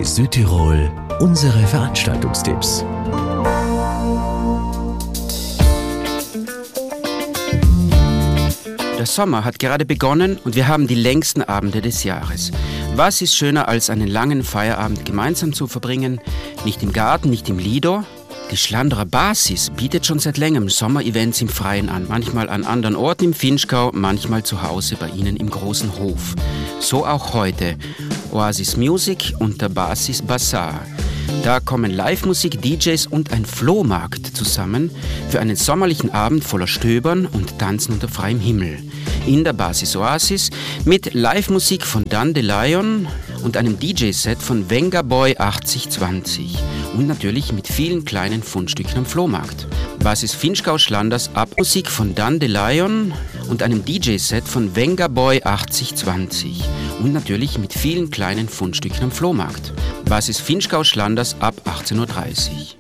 Südtirol, unsere Veranstaltungstipps. Der Sommer hat gerade begonnen und wir haben die längsten Abende des Jahres. Was ist schöner, als einen langen Feierabend gemeinsam zu verbringen? Nicht im Garten, nicht im Lido. Die Schlanderer Basis bietet schon seit längerem Sommerevents im Freien an. Manchmal an anderen Orten im Vinschgau, manchmal zu Hause bei Ihnen im großen Hof. So auch heute. Oasis Music und der Basis Bazaar. Da kommen Live-Musik, DJs und ein Flohmarkt zusammen für einen sommerlichen Abend voller Stöbern und Tanzen unter freiem Himmel. In der Basis Oasis mit Live-Musik von Dandelion und einem DJ-Set von Vengaboy 8020 und natürlich mit vielen kleinen Fundstücken am Flohmarkt. Basis Vinschgau Schlanders ab Musik von Dandelion und einem DJ-Set von Vengaboy 8020 und natürlich mit vielen kleinen Fundstücken am Flohmarkt. Basis Vinschgau Schlanders ab 18:30 Uhr.